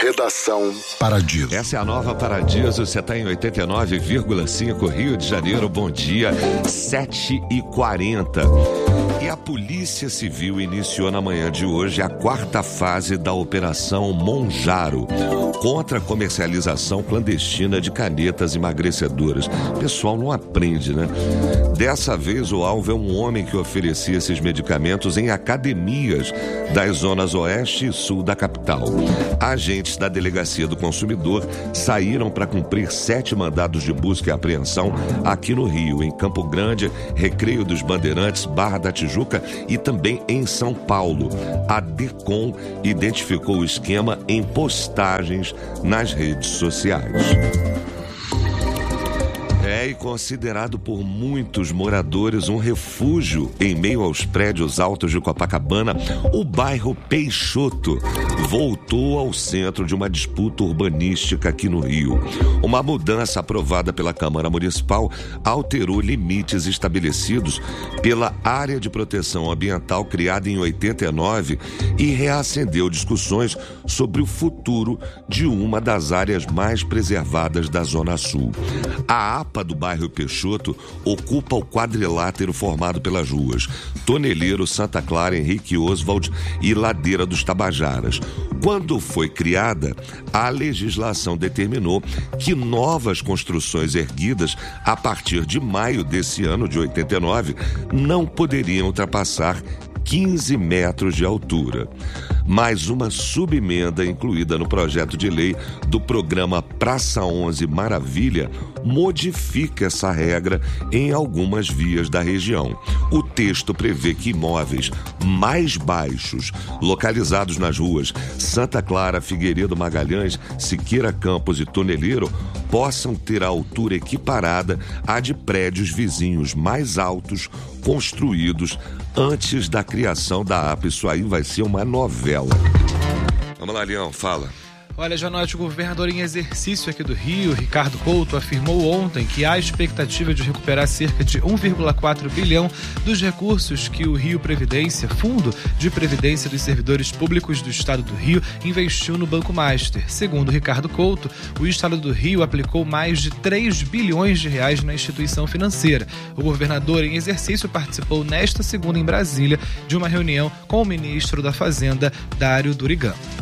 Redação Paradiso. Essa é a nova Paradiso, você está em 89,5 Rio de Janeiro, bom dia, 7h40. E a Polícia Civil iniciou na manhã de hoje a 4ª fase da Operação Monjaro, contra a comercialização clandestina de canetas emagrecedoras. O pessoal não aprende, né? Dessa vez o alvo é um homem que oferecia esses medicamentos em academias das zonas oeste e sul da capital. Agentes da Delegacia do Consumidor saíram para cumprir 7 mandados de busca e apreensão aqui no Rio, em Campo Grande, Recreio dos Bandeirantes, Barra da Tijuca e também em São Paulo. A DECOM identificou o esquema em postagens nas redes sociais. É considerado por muitos moradores um refúgio em meio aos prédios altos de Copacabana, o bairro Peixoto voltou ao centro de uma disputa urbanística aqui no Rio. Uma mudança aprovada pela Câmara Municipal alterou limites estabelecidos pela Área de Proteção Ambiental criada em 89 e reacendeu discussões sobre o futuro de uma das áreas mais preservadas da Zona Sul. A APA do bairro Peixoto ocupa o quadrilátero formado pelas ruas Toneleiro, Santa Clara, Henrique Oswald e Ladeira dos Tabajaras. Quando foi criada, a legislação determinou que novas construções erguidas a partir de maio desse ano de 89 não poderiam ultrapassar 15 metros de altura. Mais uma subemenda incluída no projeto de lei do programa Praça 11 Maravilha modifica essa regra em algumas vias da região. O texto prevê que imóveis mais baixos, localizados nas ruas Santa Clara, Figueiredo Magalhães, Siqueira Campos e Toneleiro, possam ter a altura equiparada à de prédios vizinhos mais altos construídos antes da criação da APA. Isso aí vai ser uma novela. Vamos lá, Leão, fala. Olha, Janote, o governador em exercício aqui do Rio, Ricardo Couto, afirmou ontem que há expectativa de recuperar cerca de 1,4 bilhão dos recursos que o Rio Previdência, Fundo de Previdência dos Servidores Públicos do Estado do Rio, investiu no Banco Master. Segundo Ricardo Couto, o Estado do Rio aplicou mais de 3 bilhões de reais na instituição financeira. O governador em exercício participou nesta segunda em Brasília de uma reunião com o ministro da Fazenda, Dário Durigan.